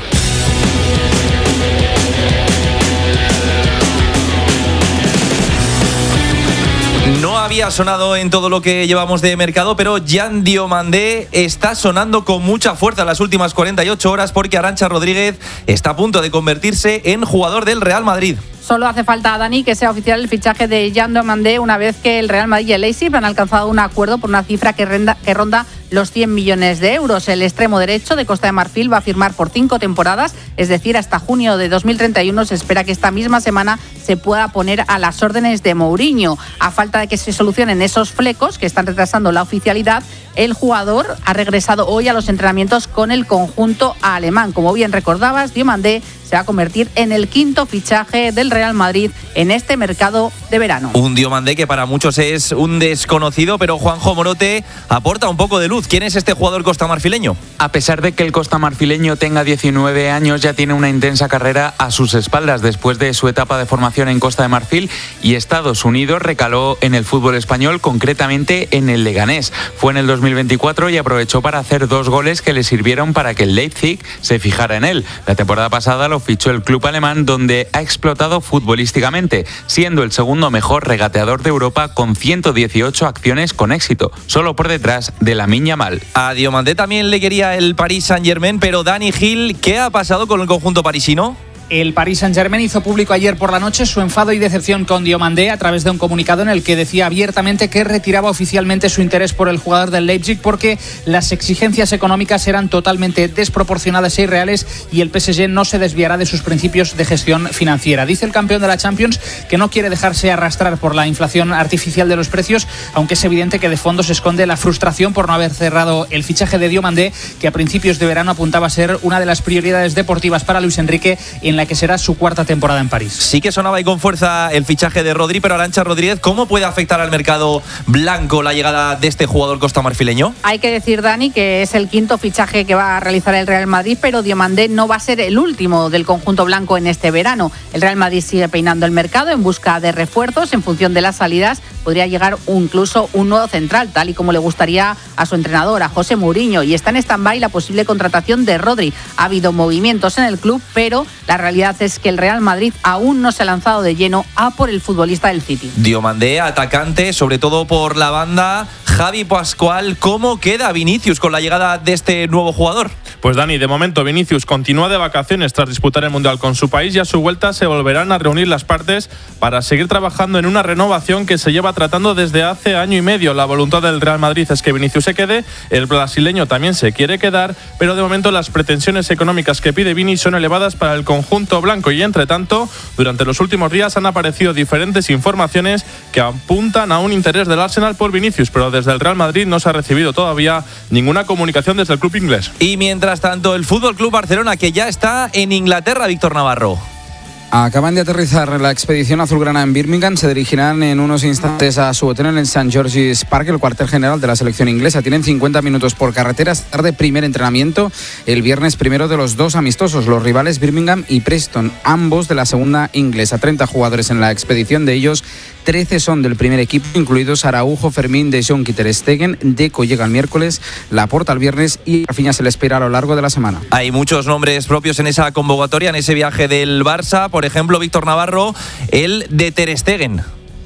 No había sonado en todo lo que llevamos de mercado, pero Jan Diomandé está sonando con mucha fuerza en las últimas cuarenta y ocho horas porque Arantxa Rodríguez está a punto de convertirse en jugador del Real Madrid. Solo hace falta, Dani, que sea oficial el fichaje de Jan Diomandé una vez que el Real Madrid y el Leipzig han alcanzado un acuerdo por una cifra que, renda, que ronda los cien millones de euros. El extremo derecho de Costa de Marfil va a firmar por cinco temporadas, es decir, hasta junio de dos mil treinta y uno. Se espera que esta misma semana se pueda poner a las órdenes de Mourinho. A falta de que se solucionen esos flecos que están retrasando la oficialidad, el jugador ha regresado hoy a los entrenamientos con el conjunto alemán. Como bien recordabas, Diomandé se va a convertir en el quinto fichaje del Real Madrid en este mercado de verano. Un Diomandé que para muchos es un desconocido, pero Juanjo Morote aporta un poco de luz. ¿Quién es este jugador costamarfileño? A pesar de que el costamarfileño tenga diecinueve años, ya tiene una intensa carrera a sus espaldas. Después de su etapa de formación en Costa de Marfil y Estados Unidos, recaló en el fútbol español, concretamente en el Leganés. Fue en el dos mil veinticuatro y aprovechó para hacer dos goles que le sirvieron para que el Leipzig se fijara en él. La temporada pasada lo fichó el club alemán, donde ha explotado futbolísticamente, siendo el segundo mejor regateador de Europa con ciento dieciocho acciones con éxito, solo por detrás de Lamine Yamal. A Diomandé también le quería el Paris Saint-Germain, pero Dani Gil, ¿qué ha pasado con el conjunto parisino? El Paris Saint-Germain hizo público ayer por la noche su enfado y decepción con Diomandé a través de un comunicado en el que decía abiertamente que retiraba oficialmente su interés por el jugador del Leipzig porque las exigencias económicas eran totalmente desproporcionadas e irreales y el P S G no se desviará de sus principios de gestión financiera. Dice el campeón de la Champions que no quiere dejarse arrastrar por la inflación artificial de los precios, aunque es evidente que de fondo se esconde la frustración por no haber cerrado el fichaje de Diomandé, que a principios de verano apuntaba a ser una de las prioridades deportivas para Luis Enrique, en la que será su cuarta temporada en París. Sí que sonaba y con fuerza el fichaje de Rodri, pero Arantxa Rodríguez, ¿cómo puede afectar al mercado blanco la llegada de este jugador costamarfileño? Hay que decir, Dani, que es el quinto fichaje que va a realizar el Real Madrid, pero Diomandé no va a ser el último del conjunto blanco en este verano. El Real Madrid sigue peinando el mercado en busca de refuerzos. En función de las salidas podría llegar incluso un nuevo central, tal y como le gustaría a su entrenador, a José Mourinho, y está en stand-by la posible contratación de Rodri. Ha habido movimientos en el club, pero la realidad es que el Real Madrid aún no se ha lanzado de lleno a por el futbolista del City. Diomandé, atacante, sobre todo por la banda. Javi Pascual, ¿cómo queda Vinicius con la llegada de este nuevo jugador? Pues Dani, de momento Vinicius continúa de vacaciones tras disputar el Mundial con su país y a su vuelta se volverán a reunir las partes para seguir trabajando en una renovación que se lleva tratando desde hace año y medio. La voluntad del Real Madrid es que Vinicius se quede, el brasileño también se quiere quedar, pero de momento las pretensiones económicas que pide Vini son elevadas para el conjunto blanco y entre tanto, durante los últimos días han aparecido diferentes informaciones que apuntan a un interés del Arsenal por Vinicius, pero desde el Real Madrid no se ha recibido todavía ninguna comunicación desde el club inglés. Y mientras tanto, el Fútbol Club Barcelona, que ya está en Inglaterra, Víctor Navarro. Acaban de aterrizar la expedición azulgrana en Birmingham. Se dirigirán en unos instantes a su hotel en el Saint George's Park, el cuartel general de la selección inglesa. Tienen cincuenta minutos por carretera. Esta tarde, primer entrenamiento. El viernes, primero de los dos amistosos. Los rivales Birmingham y Preston, ambos de la segunda inglesa. treinta jugadores en la expedición. De ellos, trece son del primer equipo, incluidos Araujo, Fermín, De Jong y Ter Stegen. Deco llega el miércoles, Laporta el viernes y Rafinha se le espera a lo largo de la semana. Hay muchos nombres propios en esa convocatoria, en ese viaje del Barça. Por ejemplo, Víctor Navarro, el de Ter Stegen.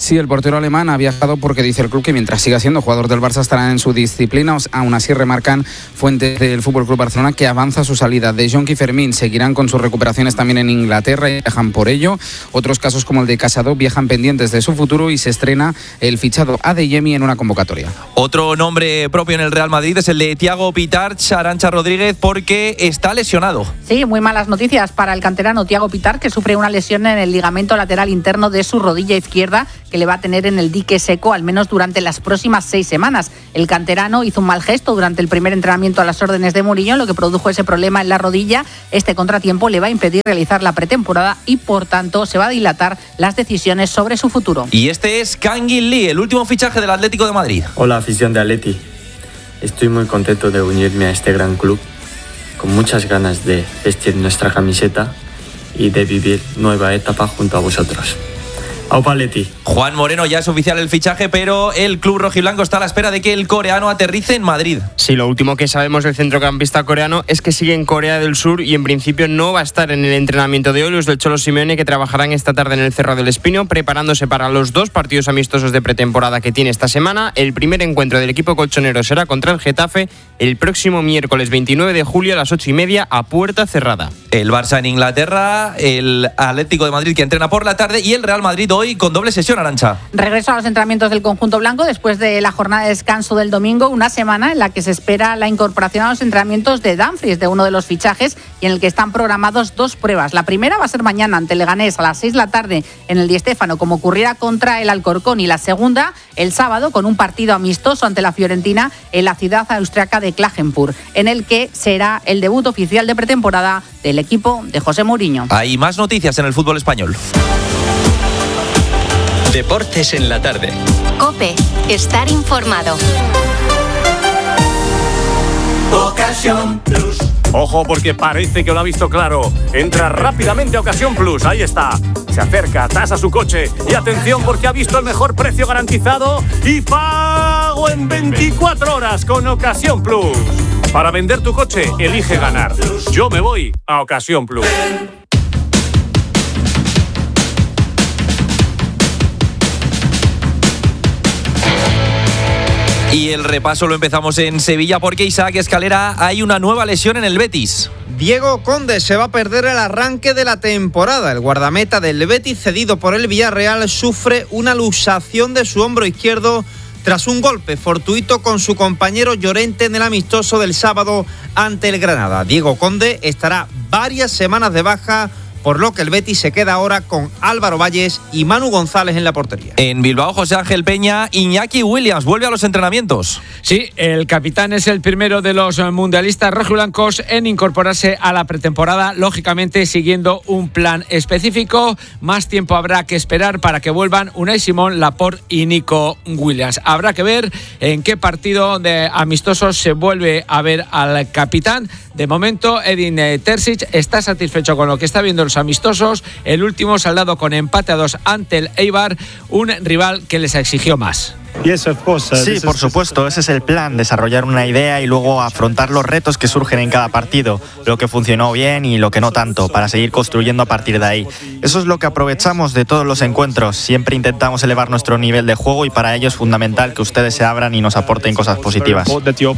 Sí, el portero alemán ha viajado porque dice el club que mientras siga siendo jugador del Barça estará en su disciplina. Aún así remarcan fuentes del F C Barcelona que avanza su salida. De Jong y Fermín seguirán con sus recuperaciones también en Inglaterra y viajan por ello. Otros casos como el de Casado viajan pendientes de su futuro y se estrena el fichado Adeyemi en una convocatoria. Otro nombre propio en el Real Madrid es el de Thiago Pitarch, Arantxa Rodríguez, porque está lesionado. Sí, muy malas noticias para el canterano Thiago Pitarch, que sufre una lesión en el ligamento lateral interno de su rodilla izquierda, que le va a tener en el dique seco al menos durante las próximas seis semanas. El canterano hizo un mal gesto durante el primer entrenamiento a las órdenes de Mourinho, lo que produjo ese problema en la rodilla. Este contratiempo le va a impedir realizar la pretemporada y, por tanto, se va a dilatar las decisiones sobre su futuro. Y este es Kangin Lee, el último fichaje del Atlético de Madrid. Hola, afición de Atleti. Estoy muy contento de unirme a este gran club, con muchas ganas de vestir nuestra camiseta y de vivir nueva etapa junto a vosotros. ¡Aupa Atleti! Juan Moreno, ya es oficial el fichaje, pero el club rojiblanco está a la espera de que el coreano aterrice en Madrid. Sí, lo último que sabemos del centrocampista coreano es que sigue en Corea del Sur y en principio no va a estar en el entrenamiento de hoy los del Cholo Simeone, que trabajarán esta tarde en el Cerro del Espino, preparándose para los dos partidos amistosos de pretemporada que tiene esta semana. El primer encuentro del equipo colchonero será contra el Getafe el próximo miércoles veintinueve de julio a las ocho y media a puerta cerrada. El Barça en Inglaterra, el Atlético de Madrid que entrena por la tarde y el Real Madrid hoy con doble sesión, Arantxa. Regreso a los entrenamientos del conjunto blanco después de la jornada de descanso del domingo, una semana en la que se espera la incorporación a los entrenamientos de Dumfries, de uno de los fichajes, y en el que están programados dos pruebas. La primera va a ser mañana ante Leganés a las seis de la tarde en el Di Stéfano, como ocurriera contra el Alcorcón, y la segunda el sábado con un partido amistoso ante la Fiorentina en la ciudad austriaca de Klagenfurt, en el que será el debut oficial de pretemporada del equipo de José Mourinho. Hay más noticias en el fútbol español. Deportes en la tarde. COPE, estar informado. Ocasión Plus. Ojo, porque parece que lo ha visto claro. Entra rápidamente a Ocasión Plus. Ahí está. Se acerca, tasa su coche. Y atención, porque ha visto el mejor precio garantizado y pago en veinticuatro horas con Ocasión Plus. Para vender tu coche, elige ganar. Yo me voy a Ocasión Plus. Y el repaso lo empezamos en Sevilla porque Isaac Escalera, hay una nueva lesión en el Betis. Diego Conde se va a perder el arranque de la temporada. El guardameta del Betis, cedido por el Villarreal, sufre una luxación de su hombro izquierdo tras un golpe fortuito con su compañero Llorente en el amistoso del sábado ante el Granada. Diego Conde estará varias semanas de baja, por lo que el Betis se queda ahora con Álvaro Valles y Manu González en la portería. En Bilbao, José Ángel Peña, Iñaki Williams vuelve a los entrenamientos. Sí, el capitán es el primero de los mundialistas rojiblancos en incorporarse a la pretemporada, lógicamente siguiendo un plan específico. Más tiempo habrá que esperar para que vuelvan Unai Simón, Laporte y Nico Williams. Habrá que ver en qué partido de amistosos se vuelve a ver al capitán. De momento, Edin Terzic está satisfecho con lo que está viendo los amistosos. El último saldado con empate a dos ante el Eibar, un rival que les exigió más. Sí, por supuesto, ese es el plan, desarrollar una idea y luego afrontar los retos que surgen en cada partido, lo que funcionó bien y lo que no tanto, para seguir construyendo a partir de ahí. Eso es lo que aprovechamos de todos los encuentros, siempre intentamos elevar nuestro nivel de juego y para ello es fundamental que ustedes se abran y nos aporten cosas positivas.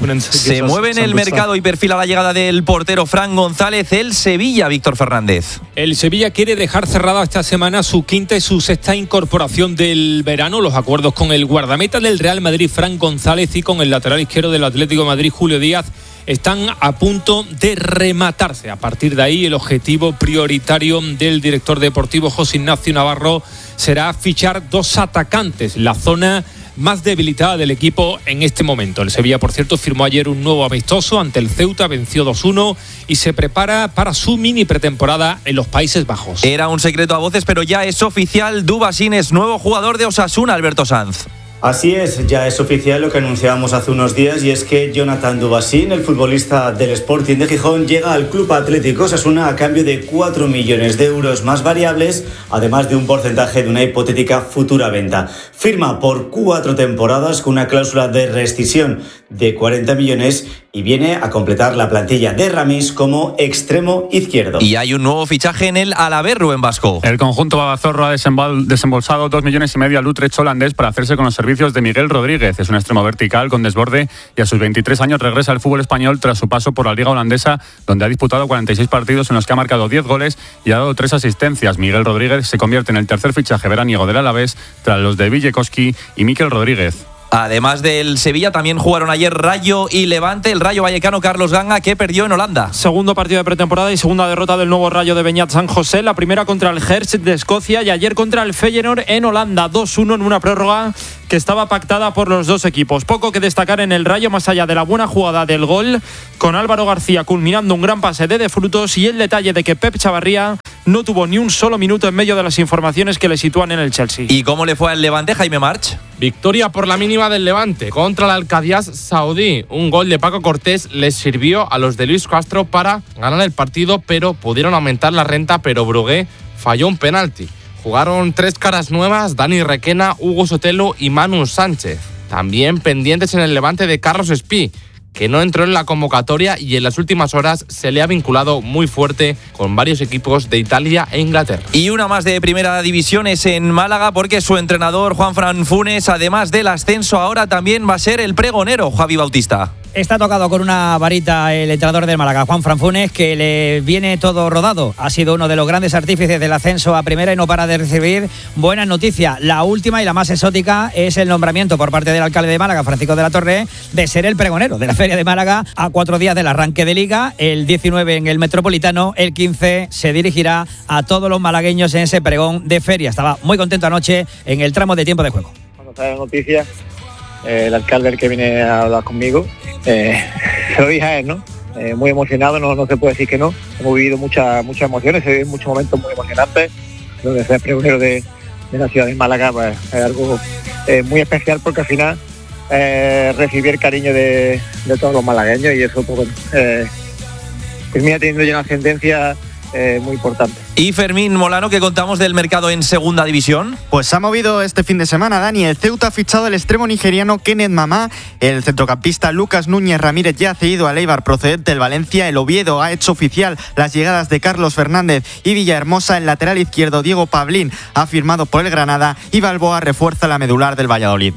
Se mueve en el mercado y perfila la llegada del portero Fran González, el Sevilla, Víctor Fernández. El Sevilla quiere dejar cerrada esta semana su quinta y su sexta incorporación del verano. Los acuerdos con el guardameta del Real Madrid, Fran González, y con el lateral izquierdo del Atlético de Madrid, Julio Díaz, están a punto de rematarse. A partir de ahí, el objetivo prioritario del director deportivo José Ignacio Navarro será fichar dos atacantes, la zona más debilitada del equipo en este momento. El Sevilla, por cierto, firmó ayer un nuevo amistoso ante el Ceuta, venció dos uno y se prepara para su mini pretemporada en los Países Bajos. Era un secreto a voces, pero ya es oficial. Dubasín es nuevo jugador de Osasuna, Alberto Sanz. Así es, ya es oficial lo que anunciábamos hace unos días, y es que Jonathan Dubasín, el futbolista del Sporting de Gijón, llega al Club Atlético Osasuna a cambio de cuatro millones de euros más variables, además de un porcentaje de una hipotética futura venta. Firma por cuatro temporadas con una cláusula de rescisión de cuarenta millones y viene a completar la plantilla de Ramis como extremo izquierdo. Y hay un nuevo fichaje en el Alavés, Rubén Vasco. El conjunto babazorro ha desembolsado dos millones y medio al Utrecht holandés para hacerse con los servicios de Miguel Rodríguez. Es un extremo vertical con desborde y a sus veintitrés años regresa al fútbol español tras su paso por la Liga Holandesa, donde ha disputado cuarenta y seis partidos en los que ha marcado diez goles y ha dado tres asistencias. Miguel Rodríguez se convierte en el tercer fichaje veraniego del Alavés tras los de Villecosqui y Mikel Rodríguez. Además del Sevilla, también jugaron ayer Rayo y Levante. El Rayo vallecano Carlos Ganga, que perdió en Holanda. Segundo partido de pretemporada y segunda derrota del nuevo Rayo de Beñat San José. La primera contra el Hertz de Escocia y ayer contra el Feyenoord en Holanda. dos uno en una prórroga que estaba pactada por los dos equipos. Poco que destacar en el Rayo, más allá de la buena jugada del gol, con Álvaro García culminando un gran pase de De Frutos, y el detalle de que Pep Chavarría no tuvo ni un solo minuto en medio de las informaciones que le sitúan en el Chelsea. ¿Y cómo le fue al Levante, Jaime March? Victoria por la mínima del Levante contra el Al-Qadias saudí. Un gol de Paco Cortés les sirvió a los de Luis Castro para ganar el partido, pero pudieron aumentar la renta, pero Brugué falló un penalti. Jugaron tres caras nuevas: Dani Requena, Hugo Sotelo y Manu Sánchez. También pendientes en el Levante de Carlos Espí, que no entró en la convocatoria y en las últimas horas se le ha vinculado muy fuerte con varios equipos de Italia e Inglaterra. Y una más de primera división es en Málaga, porque su entrenador Juanfran Funes, además del ascenso, ahora también va a ser el pregonero, Javi Bautista. Está tocado con una varita el entrenador del Málaga, Juanfran Funes, que le viene todo rodado. Ha sido uno de los grandes artífices del ascenso a primera y no para de recibir buenas noticias. La última y la más exótica es el nombramiento por parte del alcalde de Málaga, Francisco de la Torre, de ser el pregonero de la Feria de Málaga a cuatro días del arranque de Liga. El diecinueve en el Metropolitano, el quince se dirigirá a todos los malagueños en ese pregón de feria. Estaba muy contento anoche en el tramo de tiempo de juego. Cuando sale la noticia, eh, el alcalde, el que viene a hablar conmigo, Eh, se lo dije a él, ¿no? Eh, muy emocionado, no, no se puede decir que no. Hemos vivido muchas muchas emociones, se viven muchos momentos muy emocionantes. Donde ser pregonero de, de la ciudad de Málaga, pues, es algo eh, muy especial, porque al final eh, recibir el cariño de, de todos los malagueños, y eso pues, eh, termina teniendo ya una ascendencia eh, muy importante. Y Fermín Molano, ¿qué contamos del mercado en segunda división? Pues se ha movido este fin de semana, Dani. El Ceuta ha fichado al extremo nigeriano Kenneth Mamá. El centrocampista Lucas Núñez Ramírez ya ha cedido al Eibar procedente del Valencia. El Oviedo ha hecho oficial las llegadas de Carlos Fernández y Villahermosa. El lateral izquierdo Diego Pablín ha firmado por el Granada, y Balboa refuerza la medular del Valladolid.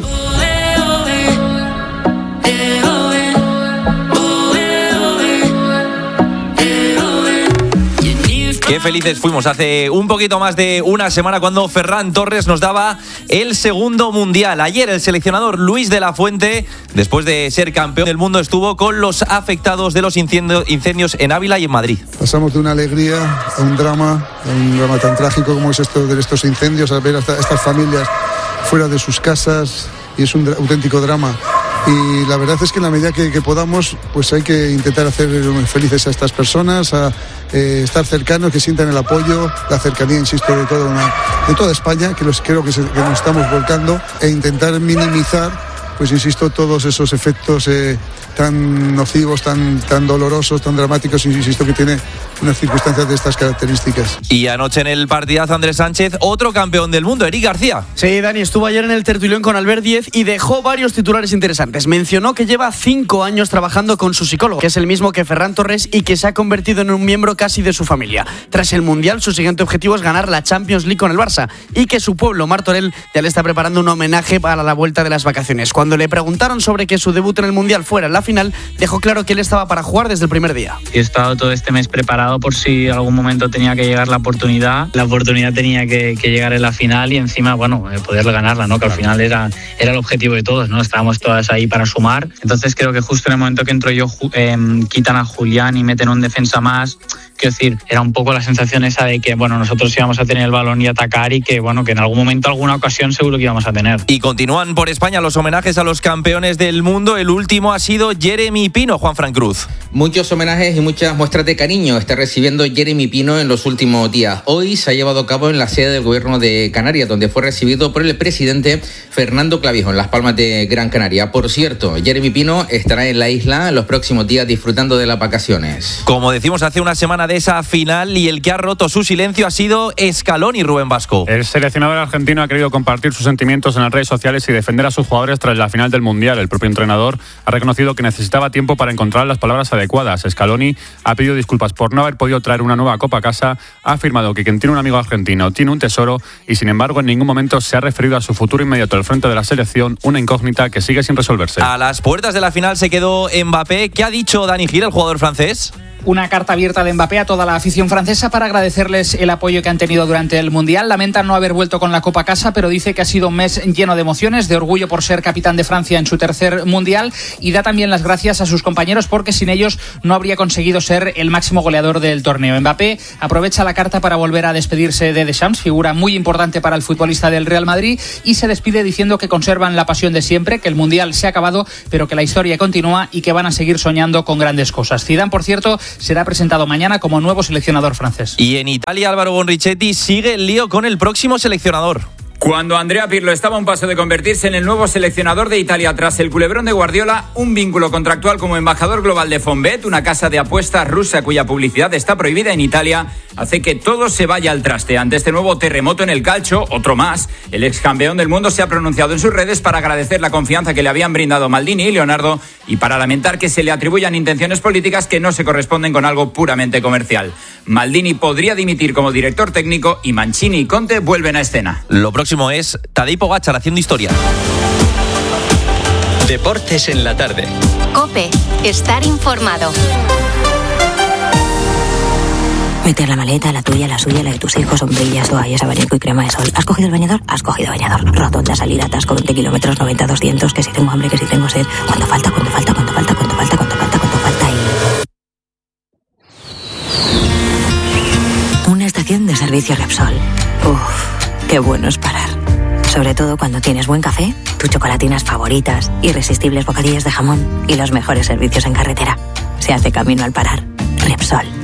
Qué felices fuimos hace un poquito más de una semana cuando Ferran Torres nos daba el segundo mundial. Ayer el seleccionador Luis de la Fuente, después de ser campeón del mundo, estuvo con los afectados de los incendios en Ávila y en Madrid. Pasamos de una alegría a un drama, a un drama tan trágico como es esto de estos incendios, a ver a estas familias fuera de sus casas, y es un auténtico drama. Y la verdad es que en la medida que, que podamos, pues hay que intentar hacer felices a estas personas, a eh, estar cercanos, que sientan el apoyo, la cercanía, insisto, de toda, una, de toda España, que los, creo que, se, que nos estamos volcando, e intentar minimizar, pues insisto, todos esos efectos eh, tan nocivos, tan, tan dolorosos, tan dramáticos, insisto, que tiene unas circunstancias de estas características. Y anoche en el partidazo, Andrés Sánchez, otro campeón del mundo, Eric García. Sí, Dani, estuvo ayer en el tertulión con Albert Díez y dejó varios titulares interesantes. Mencionó que lleva cinco años trabajando con su psicólogo, que es el mismo que Ferran Torres, y que se ha convertido en un miembro casi de su familia. Tras el Mundial, su siguiente objetivo es ganar la Champions League con el Barça, y que su pueblo, Martorell, ya le está preparando un homenaje para la vuelta de las vacaciones. Cuando le preguntaron sobre que su debut en el Mundial fuera en la final, dejó claro que él estaba para jugar desde el primer día. He estado todo este mes preparado por si algún momento tenía que llegar la oportunidad. La oportunidad tenía que, que llegar en la final, y encima, bueno, poder ganarla, ¿no? Que al final era, era el objetivo de todos, ¿no? Estábamos todas ahí para sumar. Entonces creo que justo en el momento que entro yo, eh, quitan a Julián y meten un defensa más. Quiero decir, era un poco la sensación esa de que, bueno, nosotros íbamos a tener el balón y atacar, y que, bueno, que en algún momento, alguna ocasión seguro que íbamos a tener. Y continúan por España los homenajes a los campeones del mundo. El último ha sido Jeremy Pino, Juanfran Cruz. Muchos homenajes y muchas muestras de cariño está recibiendo Jeremy Pino en los últimos días. Hoy se ha llevado a cabo en la sede del Gobierno de Canarias, donde fue recibido por el presidente Fernando Clavijo en Las Palmas de Gran Canaria. Por cierto, Jeremy Pino estará en la isla en los próximos días disfrutando de las vacaciones. Como decimos hace una semana, de esa final y el que ha roto su silencio ha sido Scaloni, Rubén Vasco. El seleccionador argentino ha querido compartir sus sentimientos en las redes sociales y defender a sus jugadores tras la final del Mundial. El propio entrenador ha reconocido que necesitaba tiempo para encontrar las palabras adecuadas. Scaloni ha pedido disculpas por no haber podido traer una nueva copa a casa, ha afirmado que quien tiene un amigo argentino tiene un tesoro y sin embargo en ningún momento se ha referido a su futuro inmediato al frente de la selección, una incógnita que sigue sin resolverse. A las puertas de la final se quedó Mbappé. ¿Qué ha dicho Dani Gil, el jugador francés? Una carta abierta de Mbappé a toda la afición francesa para agradecerles el apoyo que han tenido durante el Mundial. Lamenta no haber vuelto con la Copa a casa, pero dice que ha sido un mes lleno de emociones, de orgullo por ser capitán de Francia en su tercer Mundial, y da también las gracias a sus compañeros porque sin ellos no habría conseguido ser el máximo goleador del torneo. Mbappé aprovecha la carta para volver a despedirse de Deschamps, figura muy importante para el futbolista del Real Madrid, y se despide diciendo que conservan la pasión de siempre, que el Mundial se ha acabado, pero que la historia continúa y que van a seguir soñando con grandes cosas. Zidane, por cierto, será presentado mañana como nuevo seleccionador francés. Y en Italia, Álvaro Bonrichetti sigue el lío con el próximo seleccionador. Cuando Andrea Pirlo estaba a un paso de convertirse en el nuevo seleccionador de Italia tras el culebrón de Guardiola, un vínculo contractual como embajador global de Fonbet, una casa de apuestas rusa cuya publicidad está prohibida en Italia, hace que todo se vaya al traste. Ante este nuevo terremoto en el calcio, otro más, el ex campeón del mundo se ha pronunciado en sus redes para agradecer la confianza que le habían brindado Maldini y Leonardo y para lamentar que se le atribuyan intenciones políticas que no se corresponden con algo puramente comercial. Maldini podría dimitir como director técnico y Mancini y Conte vuelven a escena. Lo próximo es Tadej Pogačar haciendo historia. Deportes en la tarde. COPE, estar informado. Meter la maleta, la tuya, la suya, la de tus hijos, sombrillas, toallas, abanico y crema de sol. ¿Has cogido el bañador? Has cogido bañador. Rotonda, salida, atasco, veinte kilómetros, noventa, doscientos, que si tengo hambre, que si tengo sed. ¿Cuánto falta? ¿Cuánto falta? ¿Cuánto falta? ¿Cuánto falta? ¿Cuánto falta? ¿Cuánto falta? Y... una estación de servicio Repsol. Uff. Qué bueno es parar. Sobre todo cuando tienes buen café, tus chocolatinas favoritas, irresistibles bocadillos de jamón y los mejores servicios en carretera. Se hace camino al parar. Repsol.